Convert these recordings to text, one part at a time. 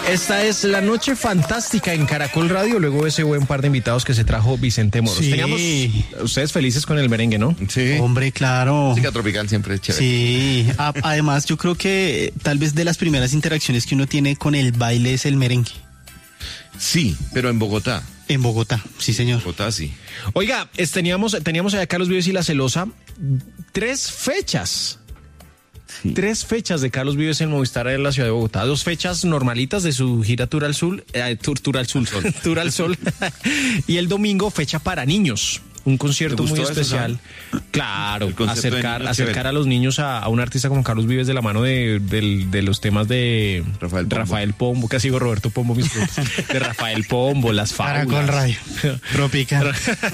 Esta es la noche fantástica en Caracol Radio, luego de ese buen par de invitados que se trajo Vicente Moros. Sí. Teníamos ustedes felices con el merengue, ¿no? Sí. Hombre, claro. Música tropical siempre es chévere. Sí, además yo creo que tal vez de las primeras interacciones que uno tiene con el baile es el merengue. Sí, pero en Bogotá. En Bogotá, sí señor. Bogotá, sí. Oiga, teníamos allá a Carlos Vives y La Celosa 3 fechas. Sí. 3 fechas de Carlos Vives en Movistar en la ciudad de Bogotá. 2 fechas normalitas de su gira Tour al Sol. Tour al Sol. Y el domingo, fecha para niños. Un concierto muy especial. Claro, acercar a los niños a un artista como Carlos Vives de la mano de los temas de Rafael Pombo, casi digo Roberto Pombo, mis frutos, de Rafael Pombo, las fábulas. Caracol Radio. Tropical.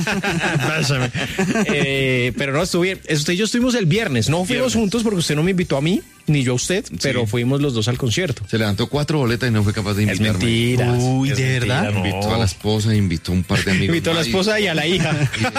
Pero no, estuvo bien. Usted y yo estuvimos el viernes. No fuimos juntos porque usted no me invitó a mí, ni yo a usted, pero fuimos los dos al concierto. Se levantó 4 boletas y no fue capaz de invitarme. Es mentira. Uy, ¿de verdad? No. Invitó a la esposa, invitó a un par de amigos. Invitó a la esposa y a la hija.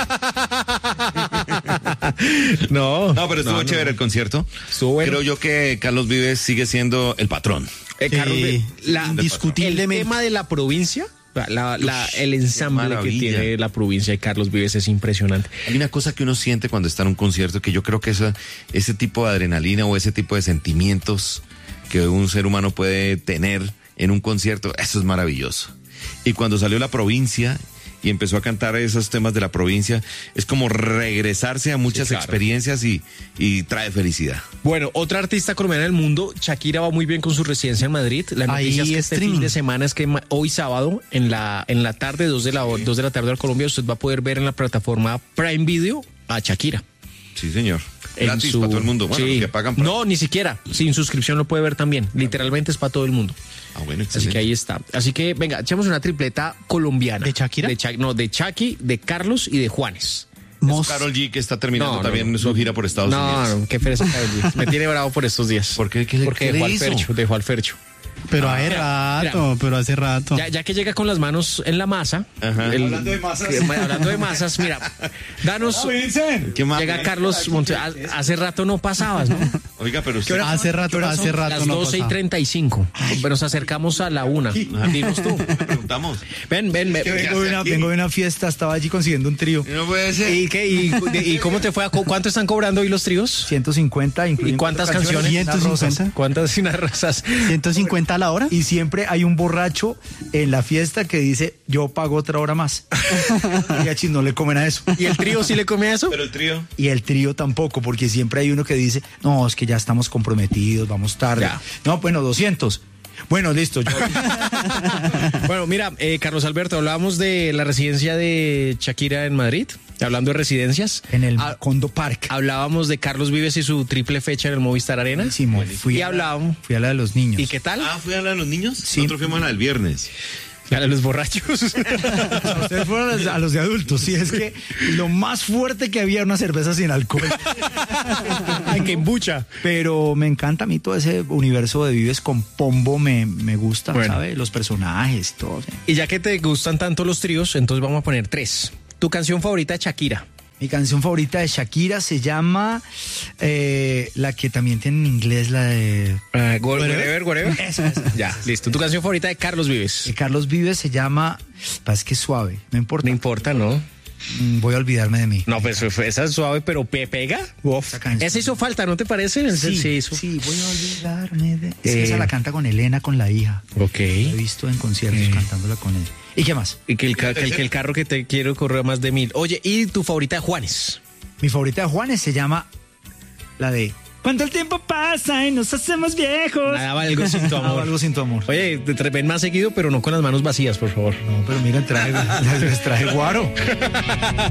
No, pero estuvo chévere el concierto. Estuvo bueno. Creo yo que Carlos Vives sigue siendo el patrón. Carlos Vives, indiscutiblemente. el tema de la provincia, el ensamble que tiene la provincia de Carlos Vives es impresionante. Hay una cosa que uno siente cuando está en un concierto, que yo creo que ese tipo de adrenalina o ese tipo de sentimientos que un ser humano puede tener en un concierto, eso es maravilloso. Y cuando salió La Provincia y empezó a cantar esos temas de la provincia, es como regresarse a muchas experiencias y trae felicidad. Bueno, otra artista colombiana del mundo, Shakira, va muy bien con su residencia en Madrid. La noticia es que este fin de semana es que hoy sábado, en la tarde, 2 de la tarde de Colombia, usted va a poder ver en la plataforma Prime Video a Shakira. Sí, señor. Gratis para todo el mundo. Bueno, sí. los que pagan para... No, ni siquiera. Sin suscripción lo puede ver también. Literalmente es para todo el mundo. Bueno, así que ahí está. Así que, venga, echamos una tripleta colombiana. ¿De Shakira? De Shaki, de Carlos y de Juanes. Karol G, que está terminando también su gira por Estados Unidos. No, qué pereza Karol G. Me tiene bravo por estos días. ¿Por qué? Porque dejó al Fercho. Pero hace rato. Ya que llega con las manos en la masa. Hablando de masas. Mira, danos. Llega Carlos Monte. Hace rato no pasabas, ¿no? Oiga, pero usted... Hace rato las no 12:35. Pero nos acercamos a la 1. Dinos tú. Preguntamos. Ven. Vengo de una fiesta, estaba allí consiguiendo un trío. No puede ser. ¿Y cómo te fue? ¿Cuánto están cobrando hoy los tríos? 150, ¿Y cuántas canciones? 150. ¿Cuántas rosas? 150 a la hora. Y siempre hay un borracho en la fiesta que dice, yo pago otra hora más. Y no le comen a eso. ¿Y el trío sí le come a eso? Pero el trío. Y el trío tampoco, porque siempre hay uno que dice, no, es que ya estamos comprometidos, vamos tarde. Ya. No, bueno, 200. Bueno, listo. Bueno, mira, Carlos Alberto, hablábamos de la residencia de Shakira en Madrid. Hablando de residencias. En el Condo Park. Hablábamos de Carlos Vives y su triple fecha en el Movistar Arena. Sí, fui a la de los niños. ¿Y qué tal? ¿Fui a la de los niños? Sí. Nosotros fuimos a la del viernes. A los borrachos. Ustedes fueron a los de adultos. Sí, es que lo más fuerte que había era una cerveza sin alcohol. Ay, que embucha. Pero me encanta a mí todo ese universo de Vives con Pombo, me gusta, bueno. ¿sabes? Los personajes y todo. ¿sí? Y ya que te gustan tanto los tríos, entonces vamos a poner 3. ¿Tu canción favorita de Shakira? Mi canción favorita de Shakira se llama la que también tiene en inglés, la de... Whatever. Esa. Ya, listo. ¿Tu canción favorita de Carlos Vives? De Carlos Vives se llama... Es que es suave, no importa. No importa, ¿no? Voy a olvidarme de mí. No, pues esa es suave, pero pega. Uf. Esa hizo falta, ¿no te parece? Sí, voy a olvidarme de... Es que esa la canta con Elena, con la hija. Ok. La he visto en conciertos cantándola con él. ¿Y qué más? Y que el carro que te quiero corre más de 1000. Oye, ¿y tu favorita de Juanes? Mi favorita de Juanes se llama la de... Cuando el tiempo pasa y nos hacemos viejos. Nada, algo sin tu amor. Algo sin tu amor. Oye, te ven más seguido, pero no con las manos vacías, por favor. No, pero mira, les traje guaro.